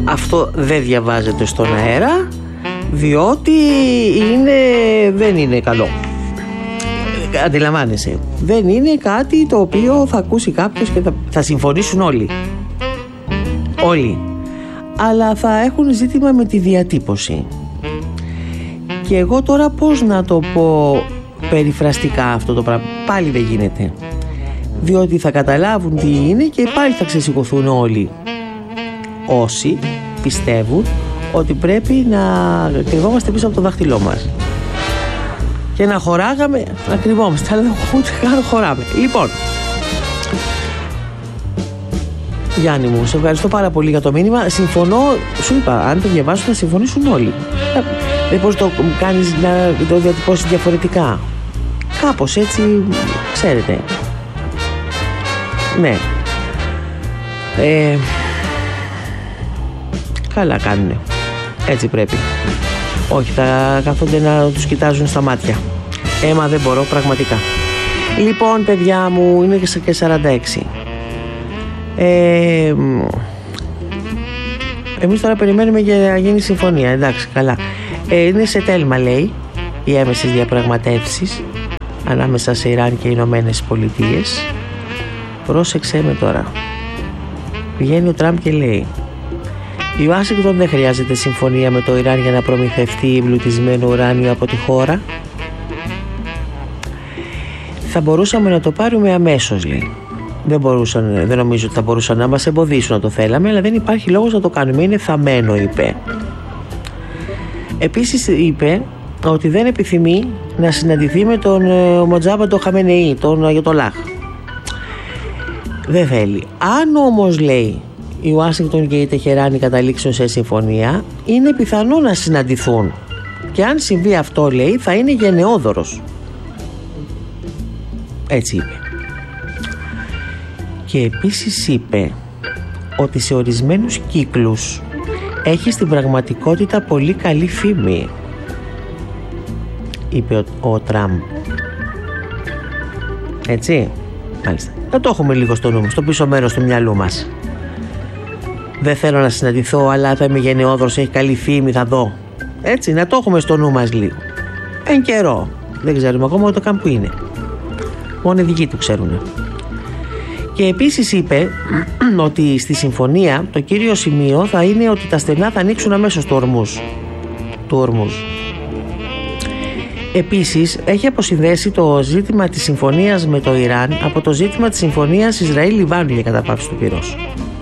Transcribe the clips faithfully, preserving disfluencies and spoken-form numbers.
αυτό δεν διαβάζεται στον αέρα, διότι είναι, δεν είναι καλό. Αντιλαμβάνεσαι, δεν είναι κάτι το οποίο θα ακούσει κάποιος και θα, θα συμφωνήσουν όλοι. Όλοι. Αλλά θα έχουν ζήτημα με τη διατύπωση. Και εγώ τώρα πώς να το πω περιφραστικά αυτό το πράγμα? Πάλι δεν γίνεται. Διότι θα καταλάβουν τι είναι και πάλι θα ξεσηκωθούν όλοι όσοι πιστεύουν ότι πρέπει να κρυβόμαστε πίσω από το δάχτυλό μας και να χωράγαμε, να κρυβόμαστε, αλλά ούτε καν χωράμε. Λοιπόν, Γιάννη μου, σε ευχαριστώ πάρα πολύ για το μήνυμα. Συμφωνώ, σου είπα, αν το διαβάσουν θα συμφωνήσουν όλοι. Δεν πώς το κάνεις να το διατυπώσεις διαφορετικά? Κάπως έτσι, ξέρετε. Ναι. Ε, καλά κάνουνε. Έτσι πρέπει. Όχι, θα καθόνται να τους κοιτάζουν στα μάτια. Έμα δεν μπορώ πραγματικά. Λοιπόν, παιδιά μου, είναι και σαράντα έξι. Ε, εμείς τώρα περιμένουμε για να γίνει συμφωνία. Εντάξει, καλά. Ε, είναι σε τέλμα, λέει, οι έμεσες διαπραγματεύσεις ανάμεσα σε Ιράν και Ηνωμένες Πολιτείες. Πρόσεξέ με τώρα. Πηγαίνει ο Τραμπ και λέει: η Ουάσιγκτον δεν χρειάζεται συμφωνία με το Ιράν για να προμηθευτεί εμπλουτισμένο ουράνιο από τη χώρα. Θα μπορούσαμε να το πάρουμε αμέσως, λέει. Δεν, μπορούσαν, δεν νομίζω ότι θα μπορούσαν να μας εμποδίσουν να το θέλαμε, αλλά δεν υπάρχει λόγος να το κάνουμε. Είναι θαμμένο, είπε. Επίσης είπε ότι δεν επιθυμεί να συναντηθεί με τον Μοτζάμπα τον Χαμενεή, τον Αγιατολάχ. Δεν θέλει. Αν όμως, λέει, η Ουάσιγκτον και η Τεχεράνη καταλήξουν σε συμφωνία, είναι πιθανό να συναντηθούν. Και αν συμβεί αυτό, λέει, θα είναι γενναιόδωρος. Έτσι είπε. Και επίσης είπε ότι σε ορισμένους κύκλους έχει στην πραγματικότητα πολύ καλή φήμη, είπε ο, ο Τραμπ. Έτσι, μάλιστα. Να το έχουμε λίγο στο νου, στο πίσω μέρος του μυαλού μας. Δεν θέλω να συναντηθώ, αλλά θα είμαι γενναιόδωρος, έχει καλή φήμη, θα δω. Έτσι, να το έχουμε στο νου μας λίγο. Εν καιρό. Δεν ξέρουμε ακόμα ούτε καν που είναι. Μόνο οι δικοί του ξέρουν. Και επίσης είπε ότι στη συμφωνία το κύριο σημείο θα είναι ότι τα στενά θα ανοίξουν αμέσως του ορμούς. Του ορμούς. Επίσης έχει αποσυνδέσει το ζήτημα της συμφωνίας με το Ιράν από το ζήτημα της συμφωνίας Ισραήλ-Λιβάνου για καταπαύση του πυρός.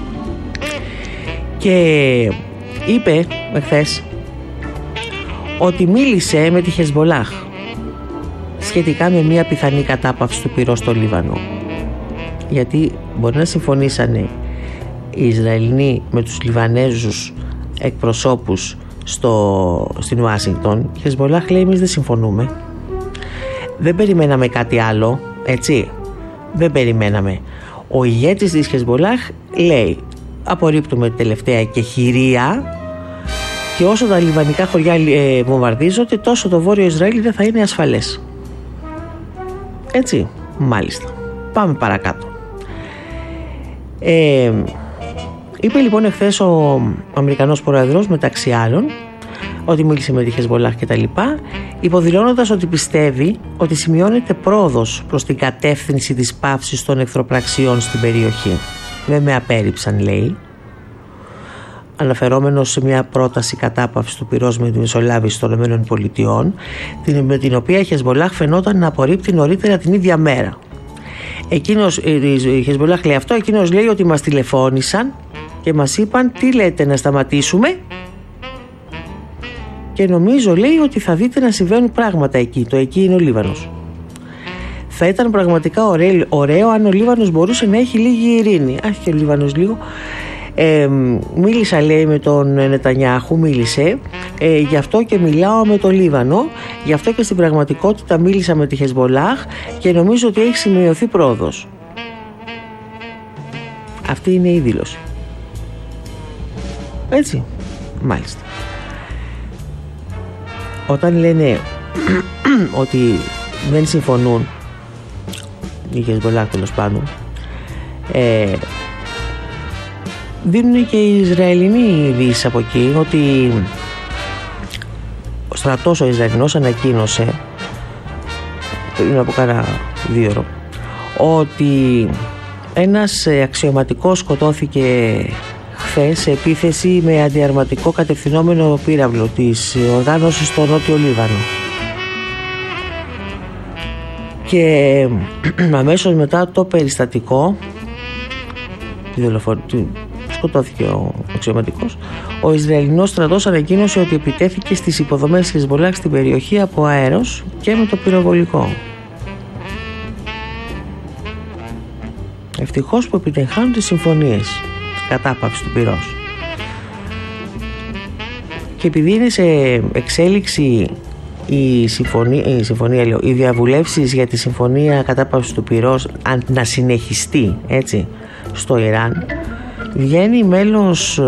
Και είπε εχθές ότι μίλησε με τη Χεσμολάχ σχετικά με μια πιθανή κατάπαυση του πυρός στο Λίβανο. Γιατί μπορεί να συμφωνήσανε οι Ισραηλινοί με τους Λιβανέζους εκπροσώπους στο, στην Ουάσιγκτον. Η Χεσμολάχ λέει: εμείς δεν συμφωνούμε. Δεν περιμέναμε κάτι άλλο, έτσι. Δεν περιμέναμε. Ο ηγέτης της Χεσμολάχ λέει: απορρίπτουμε τελευταία εκεχηρία και όσο τα λιβανικά χωριά ε, βομβαρδίζονται, τόσο το βόρειο Ισραήλ δεν θα είναι ασφαλές. Έτσι, μάλιστα. Πάμε παρακάτω. Ε, είπε λοιπόν εχθές ο Αμερικανός Πρόεδρος, μεταξύ άλλων, ότι μίλησε με τη Χεσμολάχ και τα λοιπά, υποδηλώνοντας ότι πιστεύει ότι σημειώνεται πρόοδος προς την κατεύθυνση της πάυσης των εχθροπραξιών στην περιοχή. Δεν με απέρριψαν, λέει, αναφερόμενος σε μια πρόταση κατάπαυσης του πυρός με τη μεσολάβηση των ΗΠΑ, με την οποία η Χεσμολάχ φαινόταν να απορρίπτει νωρίτερα την ίδια μέρα. Εκείνος, η Χεσμολάχ λέει αυτό, εκείνος λέει ότι μας τηλεφώνησαν και μας είπαν: τι λέτε, να σταματήσουμε? Και νομίζω, λέει, ότι θα δείτε να συμβαίνουν πράγματα εκεί. Το εκεί είναι ο Λίβανος. Θα ήταν πραγματικά ωραίο, ωραίο αν ο Λίβανος μπορούσε να έχει λίγη ειρήνη. Άχι και ο Λίβανος λίγο. Ε, μίλησα, λέει, με τον Νετανιάχου, μίλησε, ε, γι' αυτό και μιλάω με το Λίβανο, γι' αυτό και στην πραγματικότητα μίλησα με τη Χεσμολάχ και νομίζω ότι έχει σημειωθεί πρόοδος. Αυτή είναι η δήλωση. Έτσι, μάλιστα. Όταν λένε ότι δεν συμφωνούν, η Χεσμολάχ τέλος πάντων, ε, δίνουν και οι Ισραηλινοί ειδήσεις από εκεί ότι ο στρατός ο Ισραηλινός ανακοίνωσε πριν από κάνα δύο ώρο ότι ένας αξιωματικός σκοτώθηκε χθες σε επίθεση με αντιαρματικό κατευθυνόμενο πύραυλο της οργάνωσης στο Νότιο Λίβανο. Και αμέσως μετά το περιστατικό τη δολοφο... σκοτώθηκε ο αξιωματικός, ο Ισραηλινός στρατός ανακοίνωσε ότι επιτέθηκε στις υποδομές Χεσμπολάχ στην περιοχή από αέρος και με το πυροβολικό. Ευτυχώς που επιτυγχάνουν τις συμφωνίες κατάπαυση του πυρός. Και επειδή είναι σε εξέλιξη η συμφωνία, η συμφωνία λέω, οι διαβουλεύσεις για τη συμφωνία κατάπαυσης του πυρός να συνεχιστεί έτσι στο Ιράν, βγαίνει μέλος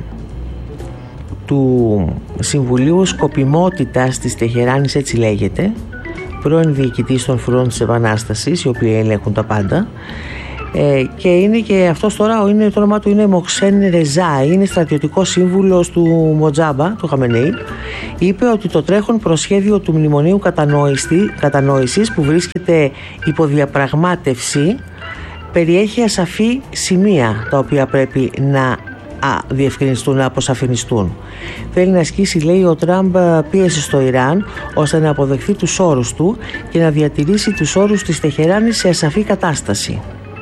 του Συμβουλίου Σκοπιμότητας της Τεχεράνης, έτσι λέγεται, πρώην διοικητής των φρουρών της Επανάστασης, οι οποίοι ελέγχουν τα πάντα, ε, και είναι και αυτός τώρα, είναι, το όνομά του είναι Μοξέν Ρεζά, είναι στρατιωτικός σύμβουλος του Μοτζάμπα, του Χαμενεή. Είπε ότι το τρέχον προσχέδιο του Μνημονίου Κατανόησης που βρίσκεται υπό διαπραγμάτευση περιέχει ασαφή σημεία τα οποία πρέπει να α, διευκρινιστούν, να αποσαφινιστούν. Θέλει να ασκήσει, λέει, ο Τραμπ πίεση στο Ιράν ώστε να αποδεχθεί τους όρους του και να διατηρήσει τους όρους της Τεχεράνης σε ασαφή κατάσταση.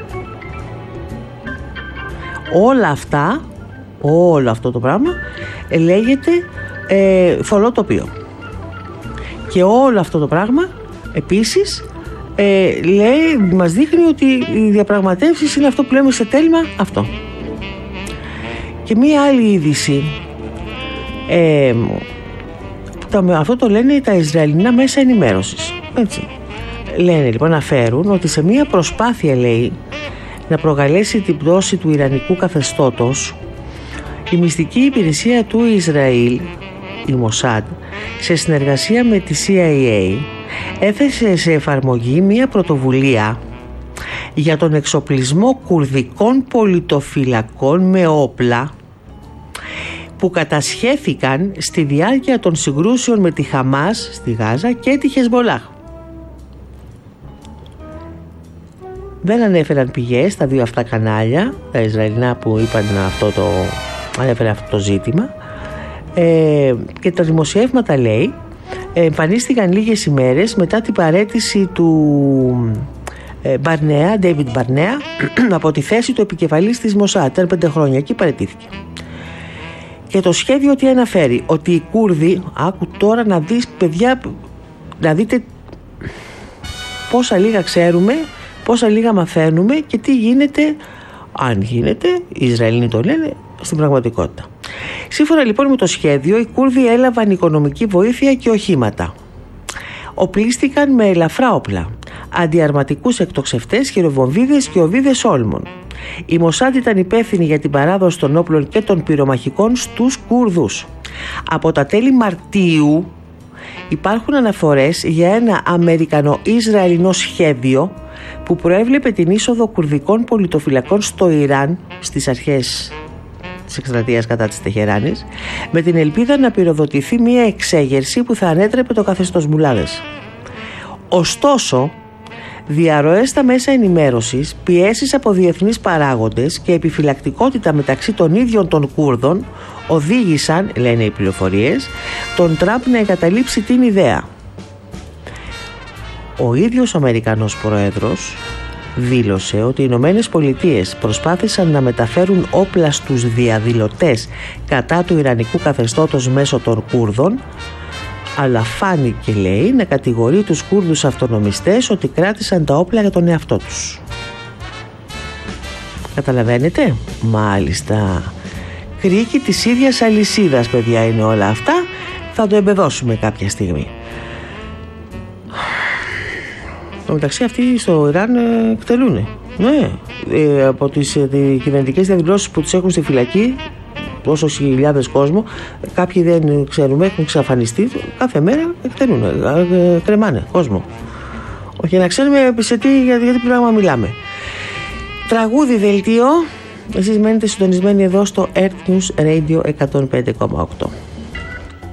Όλα αυτά, όλο αυτό το πράγμα λέγεται ε, θολό τοπίο. Και όλο αυτό το πράγμα επίσης ε, λέει, μας δείχνει ότι οι διαπραγματεύσεις είναι αυτό που λέμε σε τέλμα αυτό. Και μία άλλη είδηση, ε, αυτό το λένε τα Ισραηλινά μέσα ενημέρωσης, έτσι. Λένε λοιπόν, αναφέρουν ότι σε μία προσπάθεια, λέει, να προκαλέσει την πτώση του Ιρανικού καθεστώτος, η μυστική υπηρεσία του Ισραήλ, η Μοσάντ, σε συνεργασία με τη σι άι έι, έθεσε σε εφαρμογή μία πρωτοβουλία για τον εξοπλισμό κουρδικών πολιτοφυλακών με όπλα που κατασχέθηκαν στη διάρκεια των συγκρούσεων με τη Χαμάς στη Γάζα και τη Χεσμπολάχ. Δεν ανέφεραν πηγές στα δύο αυτά κανάλια, τα Ισραηλινά που είπαν αυτό το, ανέφερε αυτό το ζήτημα, ε, και τα δημοσιεύματα, λέει, εμφανίστηκαν λίγες ημέρες μετά την παραίτηση του ε, Μπαρνέα, Ντέιβιντ Μπαρνέα, από τη θέση του επικεφαλής της Μοσάντ. Ήταν πέντε χρόνια εκεί, παραιτήθηκε. Και το σχέδιο τι αναφέρει, ότι οι Κούρδοι, άκου τώρα να δεις, παιδιά, να δείτε πόσα λίγα ξέρουμε, πόσα λίγα μαθαίνουμε και τι γίνεται, αν γίνεται, οι Ισραηλοί το λένε, στην πραγματικότητα. Σύμφωνα λοιπόν με το σχέδιο, οι Κούρδοι έλαβαν οικονομική βοήθεια και οχήματα. Οπλίστηκαν με ελαφρά όπλα, αντιαρματικούς εκτοξευτές, χειροβομβίδες και οβίδες όλμων. Η Μοσάντ ήταν υπεύθυνη για την παράδοση των όπλων και των πυρομαχικών στους Κούρδους. Από τα τέλη Μαρτίου υπάρχουν αναφορές για ένα Αμερικανο-Ισραηλινό σχέδιο που προέβλεπε την είσοδο κουρδικών πολιτοφυλακών στο Ιράν στις αρχές της εκστρατείας κατά της Τεχεράνης, με την ελπίδα να πυροδοτηθεί μια εξέγερση που θα ανέτρεπε το καθεστώς μουλάδες. Ωστόσο, διαρροές στα μέσα ενημέρωσης, πιέσεις από διεθνείς παράγοντες και επιφυλακτικότητα μεταξύ των ίδιων των Κούρδων οδήγησαν, λένε οι πληροφορίες, τον Τραμπ να εγκαταλείψει την ιδέα. Ο ίδιος ο Αμερικανός πρόεδρος δήλωσε ότι οι Ηνωμένες Πολιτείες προσπάθησαν να μεταφέρουν όπλα στους διαδηλωτές κατά του Ιρανικού καθεστώτος μέσω των Κούρδων, αλλά φάνηκε, λέει, να κατηγορεί τους Κούρδους αυτονομιστές ότι κράτησαν τα όπλα για τον εαυτό τους. Καταλαβαίνετε? Μάλιστα. Κρίκη της ίδιας αλυσίδας, παιδιά, είναι όλα αυτά. Θα το εμπεδώσουμε κάποια στιγμή. Στο μεταξύ αυτοί στο Ιράν ε, εκτελούνε. Ναι. Ε, από τις ε, κυβερνητικές διαδηλώσεις που τους έχουν στη φυλακή, τόσους χιλιάδες κόσμο, κάποιοι δεν ξέρουμε, έχουν εξαφανιστεί, κάθε μέρα εκτελούνε, ε, κρεμάνε κόσμο. Όχι, να ξέρουμε σε τι, για, για τι πράγμα μιλάμε. Τραγούδι δελτίο Εσείς μένετε συντονισμένοι εδώ στο Earth News Radio εκατόν πέντε κόμμα οκτώ.